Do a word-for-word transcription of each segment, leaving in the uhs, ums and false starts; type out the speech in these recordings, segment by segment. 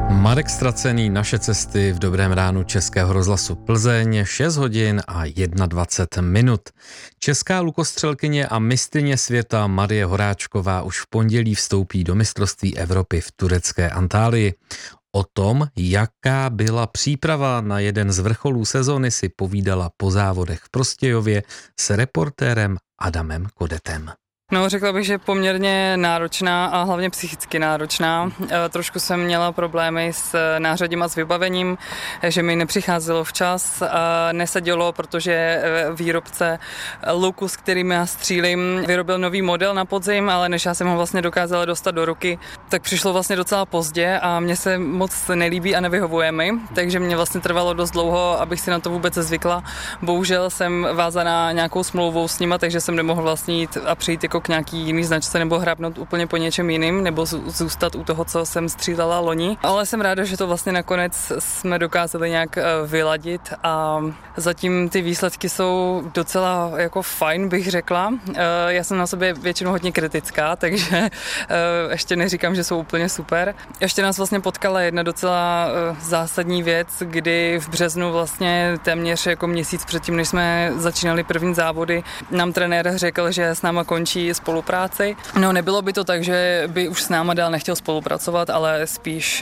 Marek Stracený, Naše cesty v dobrém ránu Českého rozhlasu Plzeň, šest hodin a dvacet jedna minut. Česká lukostřelkyně a mistryně světa Marie Horáčková už v pondělí vstoupí do mistrovství Evropy v turecké Antálii. O tom, jaká byla příprava na jeden z vrcholů sezóny, si povídala po závodech v Prostějově s reportérem Adamem Kodetem. No, řekla bych, že poměrně náročná a hlavně psychicky náročná. E, trošku jsem měla problémy s nářadím a s vybavením, že mi nepřicházelo včas, a nesedělo, protože výrobce luku, s kterým já střílím, vyrobil nový model na podzim, ale než já jsem ho vlastně dokázala dostat do ruky, tak přišlo vlastně docela pozdě a mně se moc nelíbí a nevyhovuje mi, takže mě vlastně trvalo dost dlouho, abych si na to vůbec zvykla. Bohužel jsem vázaná nějakou smlouvou s nima, takže jsem nemohla vlastně jít a přijít jako k nějaký jiný značce nebo hrábnout úplně po něčem jiným nebo zůstat u toho, co jsem střílela loni. Ale jsem ráda, že to vlastně nakonec jsme dokázali nějak vyladit a zatím ty výsledky jsou docela jako fajn, bych řekla. Já jsem na sobě většinou hodně kritická, takže ještě neříkám, že jsou úplně super. Ještě nás vlastně potkala jedna docela zásadní věc, kdy v březnu vlastně téměř jako měsíc předtím, než jsme začínali první závody, nám trenér řekl, že s náma končí spolupráci. No, nebylo by to tak, že by už s náma dál nechtěl spolupracovat, ale spíš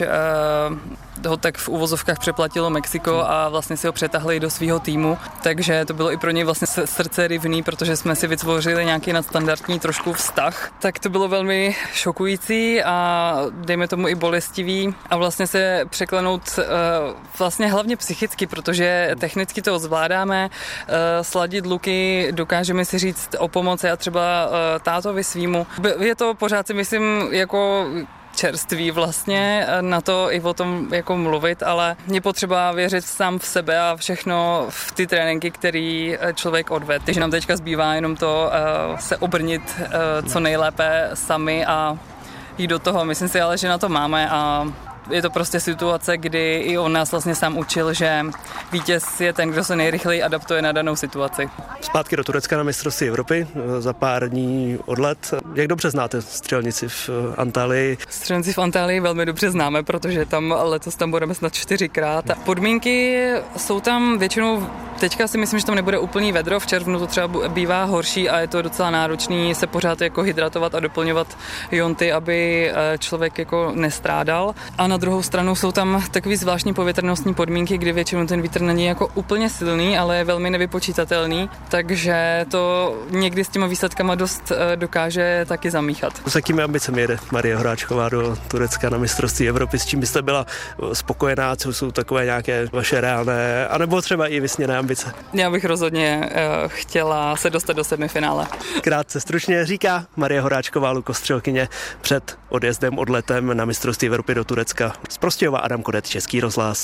uh, ho tak v uvozovkách přeplatilo Mexiko a vlastně si ho přetahli do svého týmu, takže to bylo i pro něj vlastně srdce rivný, protože jsme si vytvořili nějaký nadstandardní trošku vztah. Tak to bylo velmi šokující a dejme tomu i bolestivý a vlastně se překlenout uh, vlastně hlavně psychicky, protože technicky to zvládáme, uh, sladit luky, dokážeme si říct o pomoci a třeba uh, tátovi svýmu. Je to pořád si myslím jako čerství vlastně na to i o tom jako mluvit, ale je potřeba věřit sám v sebe a všechno v ty tréninky, který člověk odved. Takže nám teďka zbývá jenom to uh, se obrnit uh, co nejlépe sami a jít do toho. Myslím si ale, že na to máme a je to prostě situace, kdy i on nás vlastně sám učil, že vítěz je ten, kdo se nejrychleji adaptuje na danou situaci. Zpátky do Turecka na mistrovství Evropy, za pár dní odlet. Jak dobře znáte střelnici v Antálii? Střelnici v Antálii velmi dobře známe, protože tam letos tam budeme snad čtyřikrát. Podmínky jsou tam většinou, teďka si myslím, že tam nebude úplný vedro, v červnu to třeba bývá horší a je to docela náročný se pořád jako hydratovat a doplňovat jonty, aby člověk jako nestrádal. A na druhou stranu jsou tam takový zvláštní povětrnostní podmínky, kdy většinou ten vítr není jako úplně silný, ale je velmi nevypočítatelný, takže to někdy s těma výsledkama dost dokáže taky zamíchat. S jakými ambicemi jede Marie Horáčková do Turecka na mistrovství Evropy? S čím byste byla spokojená? Co jsou takové nějaké vaše reálné, anebo třeba i vysněné ambice? Já bych rozhodně uh, chtěla se dostat do semifinále. Krátce stručně říká Marie Horáčková, lukostřelkyně, před odjezdem, odletem na mistrovství Evropy do Turecka. Z Prostějova Adam Kodet, Český rozhlas.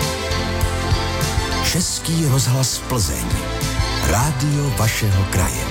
Český rozhlas Plzeň. Rádio vašeho kraje.